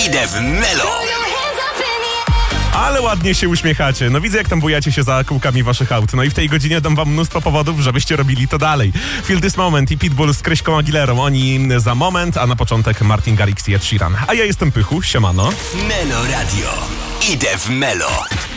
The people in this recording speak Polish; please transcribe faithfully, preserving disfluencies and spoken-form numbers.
Idę w Melo. Ale ładnie się uśmiechacie. No widzę, jak tam bujacie się za kółkami waszych aut. No i w tej godzinie dam wam mnóstwo powodów, żebyście robili to dalej. Feel This Moment i Pitbull z Kryśką Aguilerą. Oni za moment, a na początek Martin Garrix i Ed Sheeran. A ja jestem Pychu, siemano. Melo Radio. Idę w Melo.